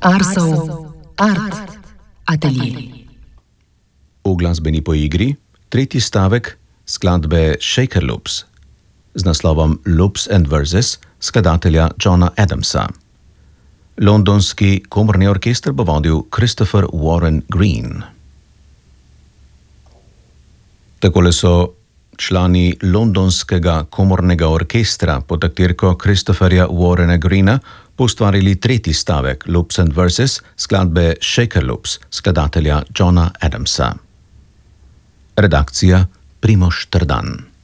Arsov Art Atelje. V glasbeni poigri tretji stavek skladbe Shaker Loops z naslovom Loops and Verses skladatelja Johna Adamsa. Londonski komorni orkester bo vodil Christopher Warren Green. Takole so člani londonskega komornega orkestra pod taktirko Christopherja Warrena Greena poustvarili tretji stavek Loops and Verses skladbe Shaker Loops skladatelja Johna Adamsa. Redakcija Primož Trdan.